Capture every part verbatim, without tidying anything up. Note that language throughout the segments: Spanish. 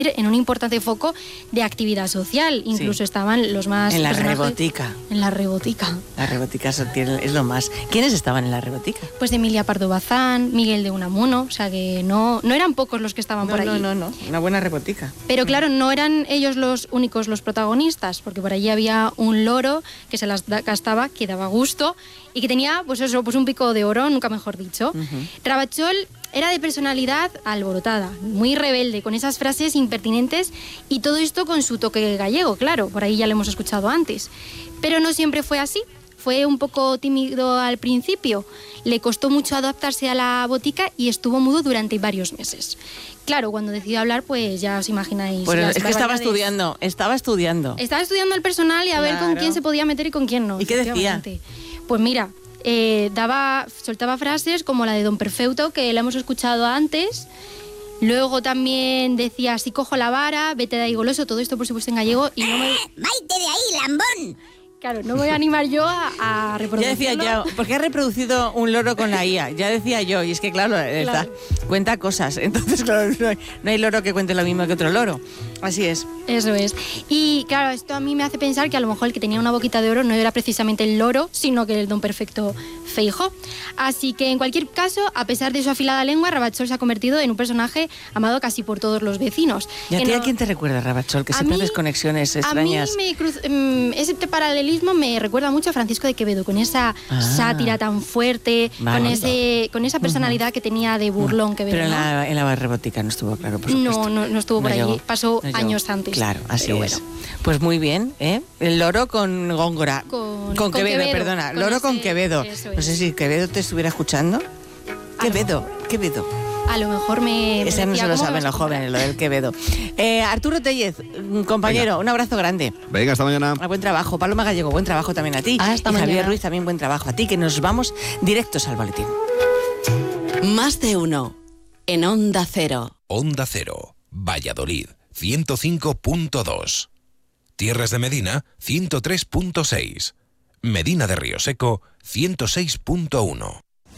en un importante foco de actividad social. Incluso sí. estaban los más... En la rebotica. En la rebotica. La rebotica es lo más. ¿Quiénes estaban en la rebotica? Pues Emilia Pardo Bazán, Miguel de Unamuno, o sea que no, no eran pocos los que estaban no, por allí. No, no, no, una buena rebotica. Pero claro, no eran ellos los únicos los protagonistas, porque por allí había un loro que se las gastaba, que daba gusto, y que tenía, pues eso, pues un pico de oro, nunca mejor dicho. Uh-huh. Ravachol era de personalidad alborotada, muy rebelde, con esas frases impertinentes y todo esto con su toque gallego, claro, por ahí ya lo hemos escuchado antes. Pero no siempre fue así, fue un poco tímido al principio, le costó mucho adaptarse a la botica y estuvo mudo durante varios meses. Claro, cuando decidió hablar, pues ya os imagináis. Bueno, es que estaba estudiando, estaba estudiando. Estaba estudiando el personal y a claro. ver con quién se podía meter y con quién no. ¿Y qué decía? Pues mira... Eh, daba, soltaba frases como la de Don Perfeuto, que la hemos escuchado antes. Luego también decía, si cojo la vara, vete de ahí goloso, todo esto por supuesto en gallego. Y no me... ¡Maite de ahí, lambón! Claro, no me voy a animar yo a, a reproducirlo. Ya decía yo, porque ha reproducido un loro con la I A, ya decía yo, y es que claro, claro. Está, cuenta cosas, entonces claro, no hay, no hay loro que cuente lo mismo que otro loro. Así es. Eso es. Y claro, esto a mí me hace pensar que a lo mejor el que tenía una boquita de oro no era precisamente el loro, sino que el Don Perfecto Feijóo. Así que en cualquier caso, a pesar de su afilada lengua, Ravachol se ha convertido en un personaje amado casi por todos los vecinos. ¿Y a ti no... a quién te recuerda, Ravachol? Que siempre haces conexiones extrañas. A mí me cruz... ese paralelismo me recuerda mucho a Francisco de Quevedo, con esa ah, sátira tan fuerte, vale. con ese con esa personalidad uh-huh. que tenía de burlón Quevedo. Pero en ¿no? la, en la rebotica no estuvo claro, por supuesto. No, no, no estuvo por no allí, llegó, pasó no años antes. Claro, así pero es. Bueno. Pues muy bien, ¿eh? El loro con Góngora. Con, con, con Quevedo, Quevedo, perdona. con Loro ese, con Quevedo. No sé si Quevedo te estuviera escuchando. Quevedo, Quevedo. A lo mejor me... Ese no se lo saben los jóvenes, lo del Quevedo. Eh, Arturo Tellez, compañero, Venga. un abrazo grande. Venga, hasta mañana. A buen trabajo. Paloma Gallego, buen trabajo también a ti. Hasta y mañana. Javier Ruiz, también buen trabajo a ti, que nos vamos directos al boletín. Más de uno en Onda Cero. Onda Cero, Valladolid, ciento cinco punto dos. Tierras de Medina, ciento tres punto seis. Medina de Río Seco, ciento seis punto uno.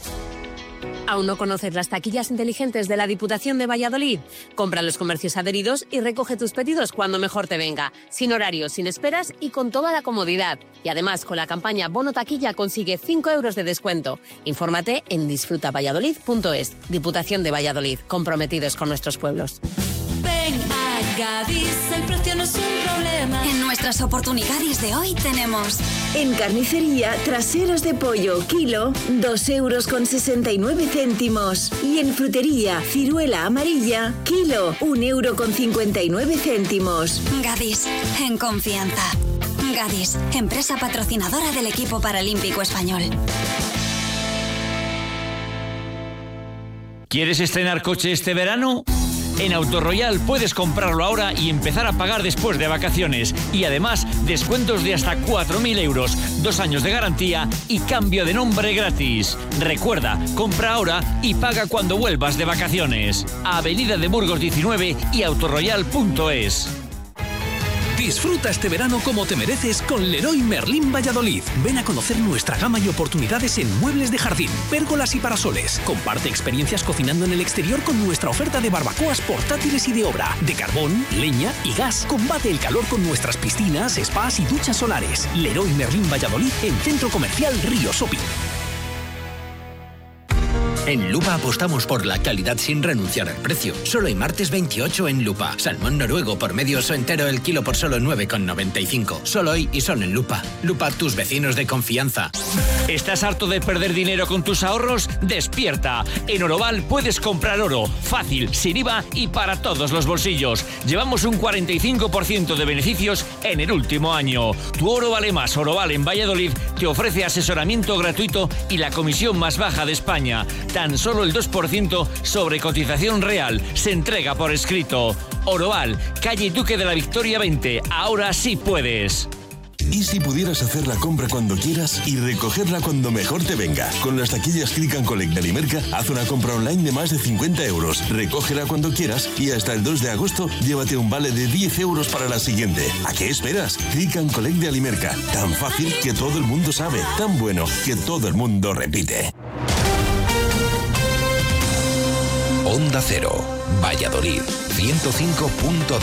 ¿Aún no conoces las taquillas inteligentes de la Diputación de Valladolid? Compra en los comercios adheridos y recoge tus pedidos cuando mejor te venga, sin horarios, sin esperas y con toda la comodidad. Y además, con la campaña Bono Taquilla consigue cinco euros de descuento. Infórmate en disfruta valladolid punto es. Diputación de Valladolid, comprometidos con nuestros pueblos. Ven a Gadis, el precio no es un problema. En nuestras oportunidades de hoy tenemos... En carnicería, traseros de pollo, kilo, dos euros con sesenta y nueve céntimos. Y en frutería, ciruela amarilla, kilo, un euro con cincuenta y nueve céntimos. Gadis, en confianza. Gadis, empresa patrocinadora del equipo paralímpico español. ¿Quieres estrenar coche este verano? En Autoroyal puedes comprarlo ahora y empezar a pagar después de vacaciones. Y además, descuentos de hasta cuatro mil euros, dos años de garantía y cambio de nombre gratis. Recuerda, compra ahora y paga cuando vuelvas de vacaciones. Avenida de Burgos diecinueve y autoroyal punto es. Disfruta este verano como te mereces con Leroy Merlin Valladolid. Ven a conocer nuestra gama y oportunidades en muebles de jardín, pérgolas y parasoles. Comparte experiencias cocinando en el exterior con nuestra oferta de barbacoas portátiles y de obra, de carbón, leña y gas. Combate el calor con nuestras piscinas, spas y duchas solares. Leroy Merlin Valladolid en Centro Comercial Río Shopping. En Lupa apostamos por la calidad sin renunciar al precio. Solo hay martes veintiocho en Lupa. Salmón noruego por medio oso entero el kilo por solo nueve con noventa y cinco. Solo hoy y solo en Lupa. Lupa, tus vecinos de confianza. ¿Estás harto de perder dinero con tus ahorros? ¡Despierta! En Oroval puedes comprar oro, fácil, sin I V A y para todos los bolsillos. Llevamos un cuarenta y cinco por ciento de beneficios en el último año. Tu oro vale más. Oroval en Valladolid te ofrece asesoramiento gratuito y la comisión más baja de España. Tan solo el dos por ciento sobre cotización real. Se entrega por escrito. Oroval, calle Duque de la Victoria veinte. Ahora sí puedes. ¿Y si pudieras hacer la compra cuando quieras y recogerla cuando mejor te venga? Con las taquillas Click and Collect de Alimerca, haz una compra online de más de cincuenta euros. Recógela cuando quieras y hasta el dos de agosto llévate un vale de diez euros para la siguiente. ¿A qué esperas? Click and Collect de Alimerca. Tan fácil que todo el mundo sabe. Tan bueno que todo el mundo repite. Onda Cero, Valladolid, ciento cinco punto dos.